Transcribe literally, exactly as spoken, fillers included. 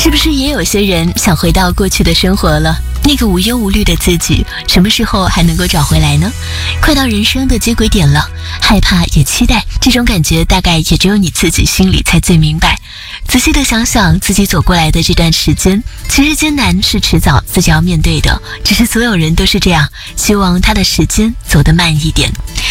是不是也有些人想回到过去的生活了？那个无忧无虑的自己，什么时候还能够找回来呢？快到人生的接轨点了，害怕也期待，这种感觉大概也只有你自己心里才最明白。仔细的想想自己走过来的这段时间，其实艰难是迟早自己要面对的，只是所有人都是这样，希望他的时间走得慢一点。